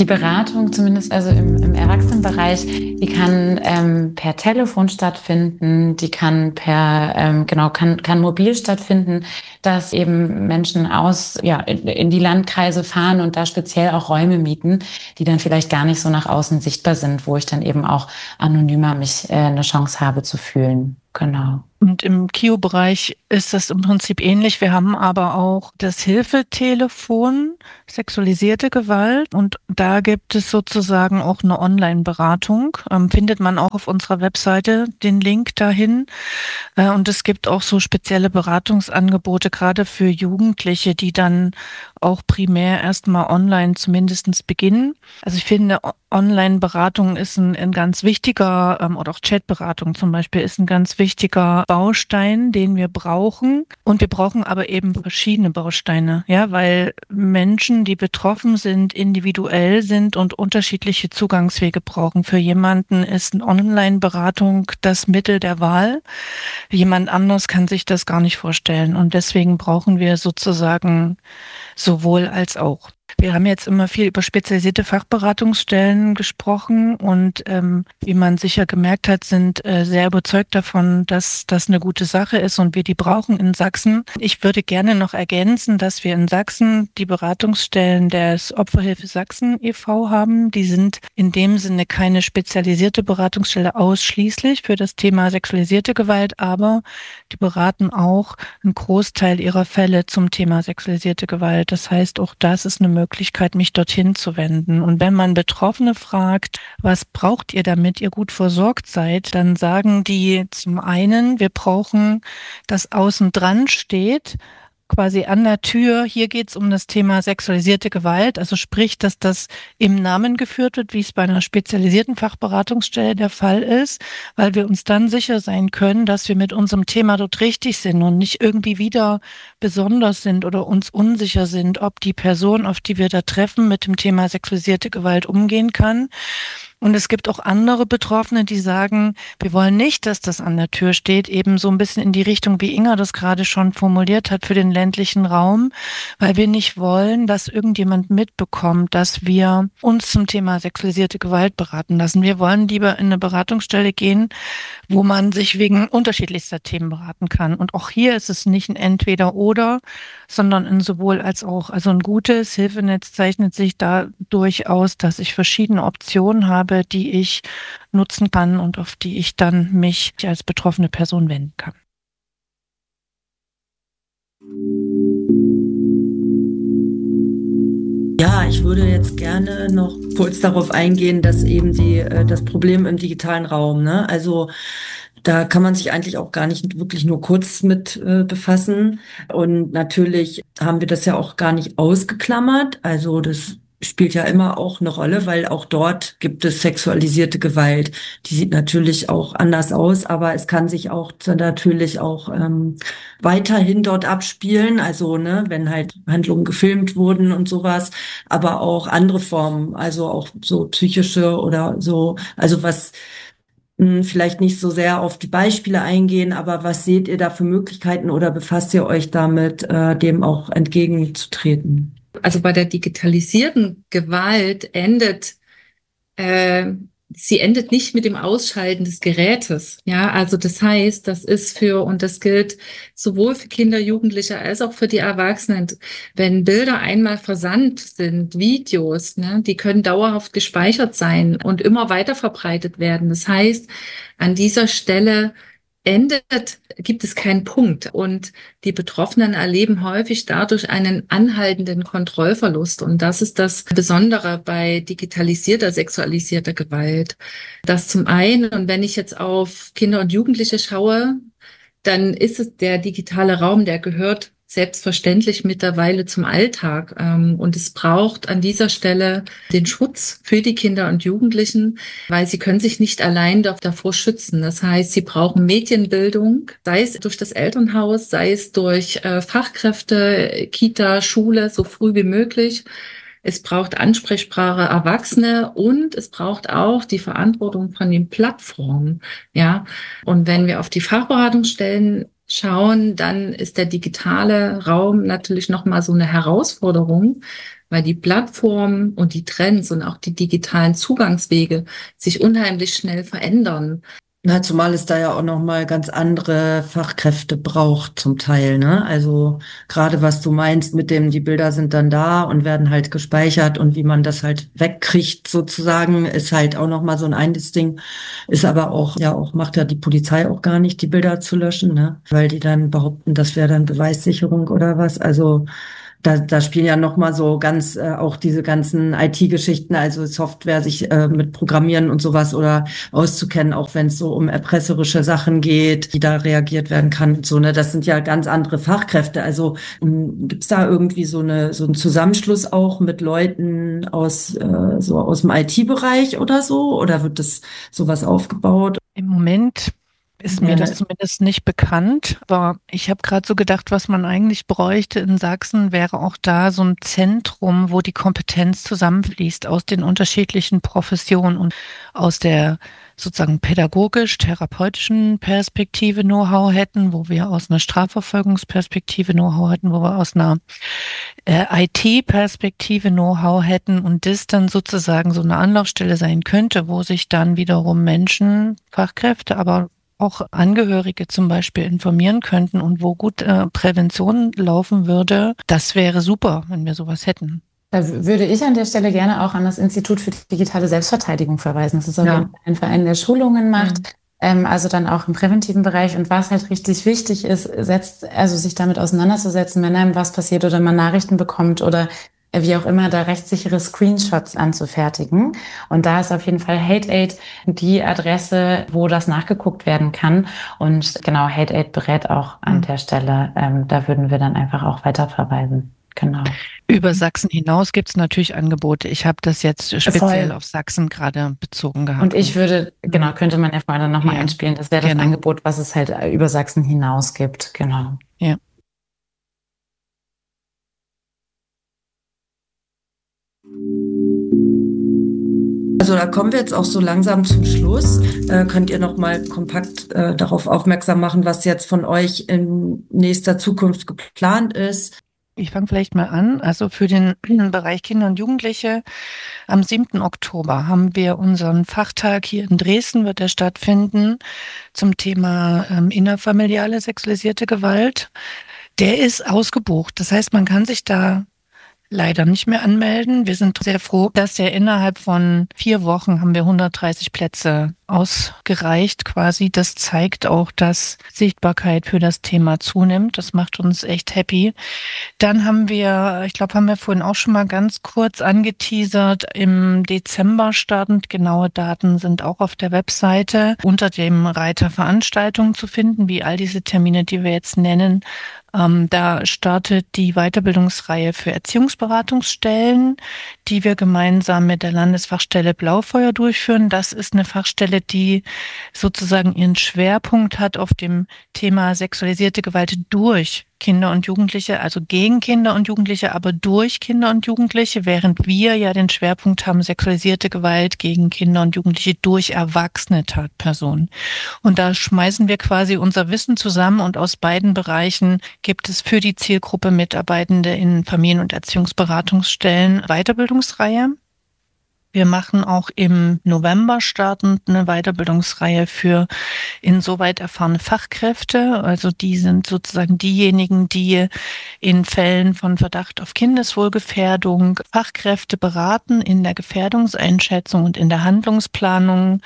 Die Beratung, zumindest also im, im Erwachsenenbereich, die kann ähm, per Telefon stattfinden, die kann per, ähm, genau, kann, kann mobil stattfinden, dass eben Menschen aus, ja, in, in die Landkreise fahren und da speziell auch Räume mieten, die dann vielleicht gar nicht so nach außen sichtbar sind, wo ich dann eben auch anonymer mich äh, eine Chance habe zu fühlen. Genau. Und im K I O-Bereich ist das im Prinzip ähnlich. Wir haben aber auch das Hilfetelefon, sexualisierte Gewalt. Und da gibt es sozusagen auch eine Online-Beratung. Ähm, findet man auch auf unserer Webseite den Link dahin. Äh, und es gibt auch so spezielle Beratungsangebote, gerade für Jugendliche, die dann auch primär erstmal online zumindestens beginnen. Also ich finde, Online-Beratung ist ein, ein ganz wichtiger, ähm, oder auch Chat-Beratung zum Beispiel, ist ein ganz wichtiger Baustein, den wir brauchen. Und wir brauchen aber eben verschiedene Bausteine, ja, weil Menschen, die betroffen sind, individuell sind und unterschiedliche Zugangswege brauchen. Für jemanden ist eine Online-Beratung das Mittel der Wahl. Jemand anders kann sich das gar nicht vorstellen. Und deswegen brauchen wir sozusagen sowohl als auch. Wir haben jetzt immer viel über spezialisierte Fachberatungsstellen gesprochen und ähm, wie man sicher gemerkt hat, sind äh, sehr überzeugt davon, dass das eine gute Sache ist und wir die brauchen in Sachsen. Ich würde gerne noch ergänzen, dass wir in Sachsen die Beratungsstellen des Opferhilfe Sachsen e V haben. Die sind in dem Sinne keine spezialisierte Beratungsstelle ausschließlich für das Thema sexualisierte Gewalt, aber die beraten auch einen Großteil ihrer Fälle zum Thema sexualisierte Gewalt. Das heißt, auch das ist eine Möglichkeit, Möglichkeit, mich dorthin zu wenden. Und wenn man Betroffene fragt, was braucht ihr, damit ihr gut versorgt seid, dann sagen die zum einen, wir brauchen, dass außen dran steht, quasi an der Tür, hier geht es um das Thema sexualisierte Gewalt, also sprich, dass das im Namen geführt wird, wie es bei einer spezialisierten Fachberatungsstelle der Fall ist, weil wir uns dann sicher sein können, dass wir mit unserem Thema dort richtig sind und nicht irgendwie wieder besonders sind oder uns unsicher sind, ob die Person, auf die wir da treffen, mit dem Thema sexualisierte Gewalt umgehen kann. Und es gibt auch andere Betroffene, die sagen, wir wollen nicht, dass das an der Tür steht, eben so ein bisschen in die Richtung, wie Inga das gerade schon formuliert hat, für den ländlichen Raum, weil wir nicht wollen, dass irgendjemand mitbekommt, dass wir uns zum Thema sexualisierte Gewalt beraten lassen. Wir wollen lieber in eine Beratungsstelle gehen, wo man sich wegen unterschiedlichster Themen beraten kann. Und auch hier ist es nicht ein Entweder-Oder, sondern ein sowohl als auch. Also ein gutes Hilfenetz zeichnet sich dadurch aus, dass ich verschiedene Optionen habe, die ich nutzen kann und auf die ich dann mich als betroffene Person wenden kann. Ja, ich würde jetzt gerne noch kurz darauf eingehen, dass eben die, äh, das Problem im digitalen Raum, ne? Also da kann man sich eigentlich auch gar nicht wirklich nur kurz mit äh, befassen. Und natürlich haben wir das ja auch gar nicht ausgeklammert. Also das spielt ja immer auch eine Rolle, weil auch dort gibt es sexualisierte Gewalt. Die sieht natürlich auch anders aus, aber es kann sich auch dann natürlich auch ähm, weiterhin dort abspielen. Also ne, wenn halt Handlungen gefilmt wurden und sowas, aber auch andere Formen, also auch so psychische oder so, also was mh, vielleicht nicht so sehr auf die Beispiele eingehen, aber was seht ihr da für Möglichkeiten oder befasst ihr euch damit, äh, dem auch entgegenzutreten? Also bei der digitalisierten Gewalt endet, äh, sie endet nicht mit dem Ausschalten des Gerätes. Ja, also das heißt, das ist für, und das gilt sowohl für Kinder, Jugendliche als auch für die Erwachsenen. Wenn Bilder einmal versandt sind, Videos, ne, die können dauerhaft gespeichert sein und immer weiter verbreitet werden. Das heißt, an dieser Stelle endet, gibt es keinen Punkt. Und die Betroffenen erleben häufig dadurch einen anhaltenden Kontrollverlust. Und das ist das Besondere bei digitalisierter, sexualisierter Gewalt. Das zum einen, und wenn ich jetzt auf Kinder und Jugendliche schaue, dann ist es der digitale Raum, der gehört selbstverständlich mittlerweile zum Alltag. Und es braucht an dieser Stelle den Schutz für die Kinder und Jugendlichen, weil sie können sich nicht allein davor schützen. Das heißt, sie brauchen Medienbildung, sei es durch das Elternhaus, sei es durch Fachkräfte, Kita, Schule, so früh wie möglich. Es braucht ansprechbare Erwachsene und es braucht auch die Verantwortung von den Plattformen. Ja, und wenn wir auf die Fachberatungsstellen schauen, dann ist der digitale Raum natürlich nochmal so eine Herausforderung, weil die Plattformen und die Trends und auch die digitalen Zugangswege sich unheimlich schnell verändern. Na, zumal es da ja auch noch mal ganz andere Fachkräfte braucht zum Teil, ne? Also gerade was du meinst mit dem, die Bilder sind dann da und werden halt gespeichert und wie man das halt wegkriegt sozusagen, ist halt auch noch mal so ein eines Ding. Ist aber auch, ja auch, macht ja die Polizei auch gar nicht, die Bilder zu löschen, ne? Weil die dann behaupten, das wäre dann Beweissicherung oder was. Also da, da spielen ja noch mal so ganz äh, auch diese ganzen I T-Geschichten, also Software, sich äh, mit Programmieren und sowas oder auszukennen, auch wenn es so um erpresserische Sachen geht, wie da reagiert werden kann und so, ne? Das sind ja ganz andere Fachkräfte. Also gibt es da irgendwie so eine so einen Zusammenschluss auch mit Leuten aus äh, so aus dem I T-Bereich oder so? Oder wird das sowas aufgebaut? Im Moment ist mir Ja, das ne? zumindest nicht bekannt, aber ich habe gerade so gedacht, was man eigentlich bräuchte in Sachsen, wäre auch da so ein Zentrum, wo die Kompetenz zusammenfließt aus den unterschiedlichen Professionen und aus der sozusagen pädagogisch-therapeutischen Perspektive Know-how hätten, wo wir aus einer Strafverfolgungsperspektive Know-how hätten, wo wir aus einer äh, I T-Perspektive Know-how hätten und das dann sozusagen so eine Anlaufstelle sein könnte, wo sich dann wiederum Menschen, Fachkräfte, aber auch Angehörige zum Beispiel informieren könnten und wo gut äh, Prävention laufen würde. Das wäre super, wenn wir sowas hätten. Da w- würde ich an der Stelle gerne auch an das Institut für digitale Selbstverteidigung verweisen. Das ist auf jeden Ja. Fall ein Verein, der Schulungen macht, Mhm. ähm, also dann auch im präventiven Bereich. Und was halt richtig wichtig ist, setzt, also sich damit auseinanderzusetzen, wenn einem was passiert oder man Nachrichten bekommt oder äh, wie auch immer, da rechtssichere Screenshots anzufertigen. Und da ist auf jeden Fall HateAid die Adresse, wo das nachgeguckt werden kann. Und genau, HateAid berät auch an Mhm. der Stelle. Ähm, da würden wir dann einfach auch weiter verweisen. Genau. Über Sachsen hinaus gibt es natürlich Angebote. Ich habe das jetzt speziell Voll. auf Sachsen gerade bezogen gehabt. Und ich würde, Mhm. genau, könnte man ja vorher nochmal Ja, einspielen. Das wäre das genau. Angebot, was es halt über Sachsen hinaus gibt. Genau. Ja. Also da kommen wir jetzt auch so langsam zum Schluss. Äh, könnt ihr noch mal kompakt äh, darauf aufmerksam machen, was jetzt von euch in nächster Zukunft geplant ist? Ich fange vielleicht mal an. Also für den Bereich Kinder und Jugendliche am siebten Oktober haben wir unseren Fachtag hier in Dresden, wird er stattfinden, zum Thema ähm, innerfamiliale sexualisierte Gewalt. Der ist ausgebucht. Das heißt, man kann sich da leider nicht mehr anmelden. Wir sind sehr froh, dass der innerhalb von vier Wochen haben wir hundertdreißig Plätze ausgereicht quasi. Das zeigt auch, dass Sichtbarkeit für das Thema zunimmt. Das macht uns echt happy. Dann haben wir, ich glaube, haben wir vorhin auch schon mal ganz kurz angeteasert, im Dezember startend. Genaue Daten sind auch auf der Webseite unter dem Reiter Veranstaltungen zu finden, wie all diese Termine, die wir jetzt nennen. Ähm, da startet die Weiterbildungsreihe für Erziehungsberatungsstellen, die wir gemeinsam mit der Landesfachstelle Blaufeuer durchführen. Das ist eine Fachstelle, die sozusagen ihren Schwerpunkt hat auf dem Thema sexualisierte Gewalt durch Kinder und Jugendliche, also gegen Kinder und Jugendliche, aber durch Kinder und Jugendliche, während wir ja den Schwerpunkt haben, sexualisierte Gewalt gegen Kinder und Jugendliche durch erwachsene Tatpersonen. Und da schmeißen wir quasi unser Wissen zusammen und aus beiden Bereichen gibt es für die Zielgruppe Mitarbeitende in Familien- und Erziehungsberatungsstellen Weiterbildungsreihe. Wir machen auch im November startend eine Weiterbildungsreihe für insoweit erfahrene Fachkräfte. Also die sind sozusagen diejenigen, die in Fällen von Verdacht auf Kindeswohlgefährdung Fachkräfte beraten in der Gefährdungseinschätzung und in der Handlungsplanung.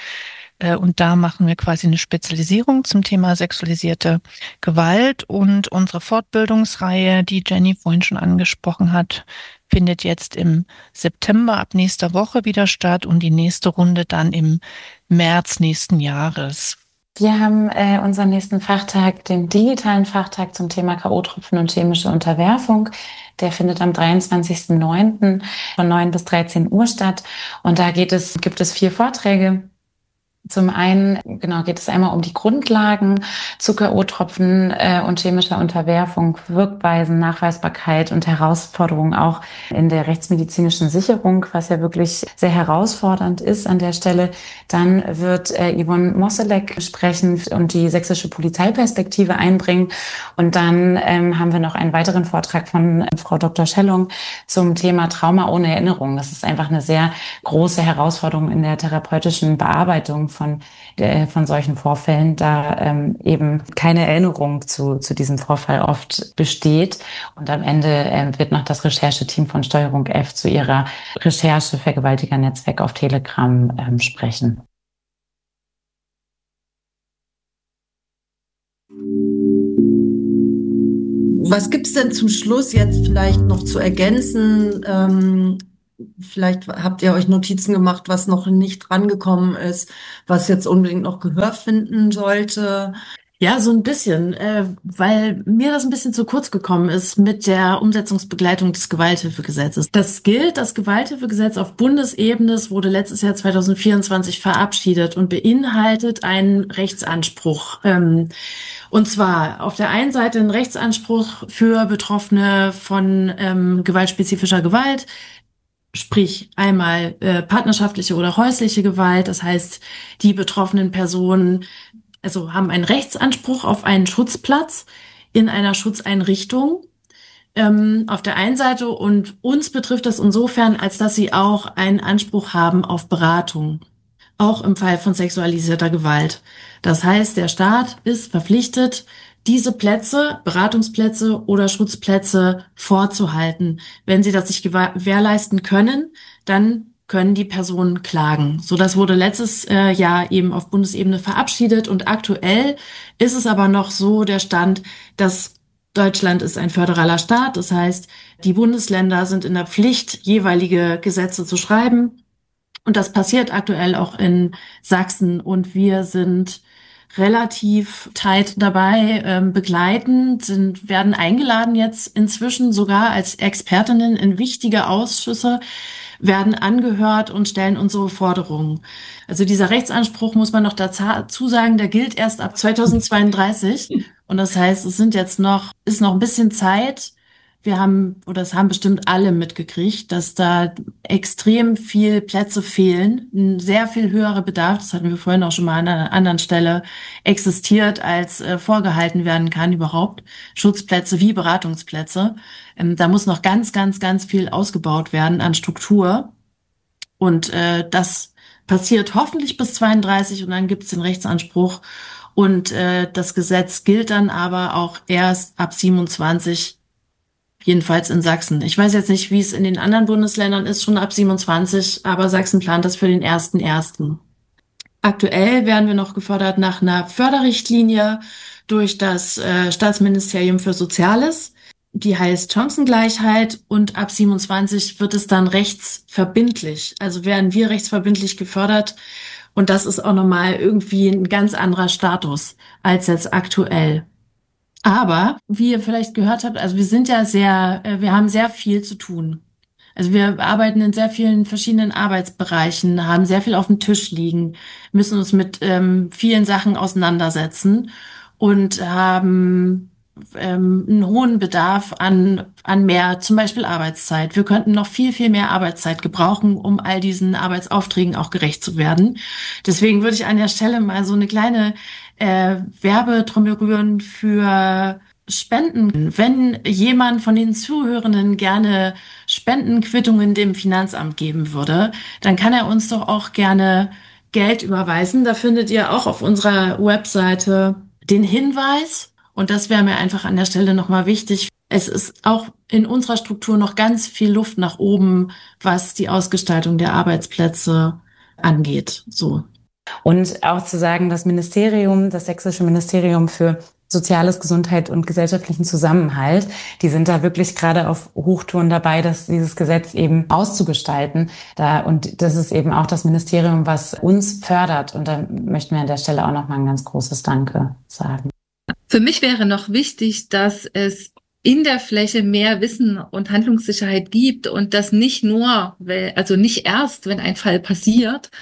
Und da machen wir quasi eine Spezialisierung zum Thema sexualisierte Gewalt. Und unsere Fortbildungsreihe, die Jenny vorhin schon angesprochen hat, findet jetzt im September ab nächster Woche wieder statt und die nächste Runde dann im März nächsten Jahres. Wir haben äh, unseren nächsten Fachtag, den digitalen Fachtag zum Thema K O-Tropfen und chemische Unterwerfung. Der findet am dreiundzwanzigsten neunten von neun bis dreizehn Uhr statt. Und da geht es, gibt es vier Vorträge. Zum einen, genau, geht es einmal um die Grundlagen, Zucker, O-Tropfen äh, und chemischer Unterwerfung, Wirkweisen, Nachweisbarkeit und Herausforderungen auch in der rechtsmedizinischen Sicherung, was ja wirklich sehr herausfordernd ist an der Stelle. Dann wird äh, Yvonne Mosselek sprechen und die sächsische Polizeiperspektive einbringen. Und dann ähm, haben wir noch einen weiteren Vortrag von äh, Frau Doktor Schellung zum Thema Trauma ohne Erinnerung. Das ist einfach eine sehr große Herausforderung in der therapeutischen Bearbeitung von, äh, von solchen Vorfällen, da ähm, eben keine Erinnerung zu, zu diesem Vorfall oft besteht. Und am Ende äh, wird noch das Rechercheteam von Steuerung F zu ihrer Recherche Vergewaltigernetzwerk auf Telegram ähm, sprechen. Was gibt's denn zum Schluss jetzt vielleicht noch zu ergänzen? Ähm, vielleicht habt ihr euch Notizen gemacht, was noch nicht drangekommen ist, was jetzt unbedingt noch Gehör finden sollte. Ja, so ein bisschen, äh, weil mir das ein bisschen zu kurz gekommen ist mit der Umsetzungsbegleitung des Gewalthilfegesetzes. Das gilt, das Gewalthilfegesetz auf Bundesebene, es wurde letztes Jahr zwanzig vierundzwanzig verabschiedet und beinhaltet einen Rechtsanspruch. Ähm, und zwar auf der einen Seite einen Rechtsanspruch für Betroffene von ähm, gewaltspezifischer Gewalt, sprich einmal äh, partnerschaftliche oder häusliche Gewalt, das heißt, die betroffenen Personen also haben einen Rechtsanspruch auf einen Schutzplatz in einer Schutzeinrichtung ähm, auf der einen Seite und uns betrifft das insofern, als dass sie auch einen Anspruch haben auf Beratung, auch im Fall von sexualisierter Gewalt. Das heißt, der Staat ist verpflichtet, diese Plätze, Beratungsplätze oder Schutzplätze vorzuhalten. Wenn sie das nicht gewährleisten können, dann können die Personen klagen. So, das wurde letztes äh, Jahr eben auf Bundesebene verabschiedet und aktuell ist es aber noch so der Stand, dass Deutschland ist ein föderaler Staat. Das heißt, die Bundesländer sind in der Pflicht, jeweilige Gesetze zu schreiben. Und das passiert aktuell auch in Sachsen und wir sind relativ tight dabei, ähm, begleitend, sind, werden eingeladen jetzt inzwischen sogar als Expertinnen in wichtige Ausschüsse, werden angehört und stellen unsere Forderungen. Also dieser Rechtsanspruch, muss man noch dazu sagen, der gilt erst ab zweitausendzweiunddreißig. Und das heißt, es sind jetzt noch, ist noch ein bisschen Zeit. Wir haben, oder es haben bestimmt alle mitgekriegt, dass da extrem viel Plätze fehlen, ein sehr viel höherer Bedarf, das hatten wir vorhin auch schon mal an einer anderen Stelle, existiert, als äh, vorgehalten werden kann überhaupt. Schutzplätze wie Beratungsplätze. Ähm, da muss noch ganz, ganz, ganz viel ausgebaut werden an Struktur. Und äh, das passiert hoffentlich bis zweiunddreißig und dann gibt es den Rechtsanspruch. Und äh, das Gesetz gilt dann aber auch erst ab siebenundzwanzig, jedenfalls in Sachsen. Ich weiß jetzt nicht, wie es in den anderen Bundesländern ist, schon ab siebenundzwanzig, aber Sachsen plant das für den ersten ersten. Aktuell werden wir noch gefördert nach einer Förderrichtlinie durch das äh, Staatsministerium für Soziales. Die heißt Chancengleichheit und ab siebenundzwanzig wird es dann rechtsverbindlich. Also werden wir rechtsverbindlich gefördert und das ist auch nochmal irgendwie ein ganz anderer Status als jetzt aktuell. Aber, wie ihr vielleicht gehört habt, also wir sind ja sehr, äh, wir haben sehr viel zu tun. Also wir arbeiten in sehr vielen verschiedenen Arbeitsbereichen, haben sehr viel auf dem Tisch liegen, müssen uns mit ähm, vielen Sachen auseinandersetzen und haben ähm, einen hohen Bedarf an, an mehr, zum Beispiel Arbeitszeit. Wir könnten noch viel, viel mehr Arbeitszeit gebrauchen, um all diesen Arbeitsaufträgen auch gerecht zu werden. Deswegen würde ich an der Stelle mal so eine kleine äh, Werbetrommel rühren für Spenden. Wenn jemand von den Zuhörenden gerne Spendenquittungen dem Finanzamt geben würde, dann kann er uns doch auch gerne Geld überweisen. Da findet ihr auch auf unserer Webseite den Hinweis. Und das wäre mir einfach an der Stelle nochmal wichtig. Es ist auch in unserer Struktur noch ganz viel Luft nach oben, was die Ausgestaltung der Arbeitsplätze angeht. So. Und auch zu sagen, das Ministerium, das sächsische Ministerium für Soziales, Gesundheit und gesellschaftlichen Zusammenhalt, die sind da wirklich gerade auf Hochtouren dabei, dass dieses Gesetz eben auszugestalten. Da, und das ist eben auch das Ministerium, was uns fördert. Und da möchten wir an der Stelle auch nochmal ein ganz großes Danke sagen. Für mich wäre noch wichtig, dass es in der Fläche mehr Wissen und Handlungssicherheit gibt und das nicht nur, also nicht erst, wenn ein Fall passiert,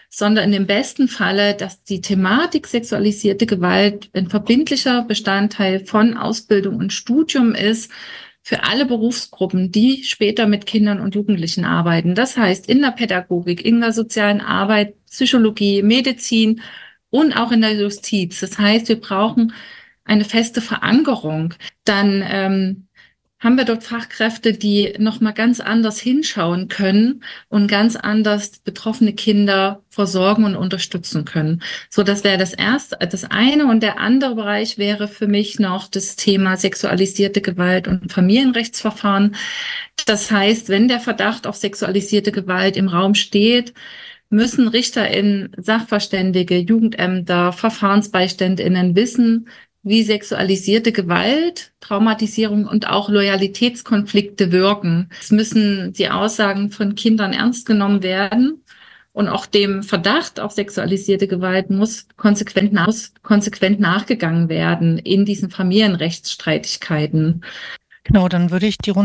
sondern in dem besten Falle, dass die Thematik sexualisierte Gewalt ein verbindlicher Bestandteil von Ausbildung und Studium ist für alle Berufsgruppen, die später mit Kindern und Jugendlichen arbeiten. Das heißt, in der Pädagogik, in der sozialen Arbeit, Psychologie, Medizin und auch in der Justiz. Das heißt, wir brauchen eine feste Verankerung. Dann ähm, haben wir dort Fachkräfte, die nochmal ganz anders hinschauen können und ganz anders betroffene Kinder versorgen und unterstützen können. So, das wäre das erste, das eine. Und der andere Bereich wäre für mich noch das Thema sexualisierte Gewalt und Familienrechtsverfahren. Das heißt, wenn der Verdacht auf sexualisierte Gewalt im Raum steht, müssen RichterInnen, Sachverständige, Jugendämter, Verfahrensbeiständinnen wissen, wie sexualisierte Gewalt, Traumatisierung und auch Loyalitätskonflikte wirken. Es müssen die Aussagen von Kindern ernst genommen werden und auch dem Verdacht auf sexualisierte Gewalt muss konsequent, nach, konsequent nachgegangen werden in diesen Familienrechtsstreitigkeiten. Genau, dann würde ich die Runde